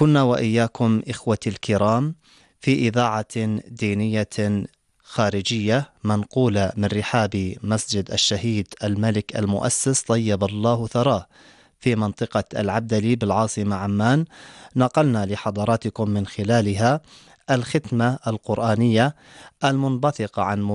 كنا وإياكم إخوتي الكرام في إذاعة دينية خارجية منقولة من رحاب مسجد الشهيد الملك المؤسس طيب الله ثراه في منطقة العبدلي بالعاصمة عمان. نقلنا لحضراتكم من خلالها الختمة القرآنية المنبثقة عن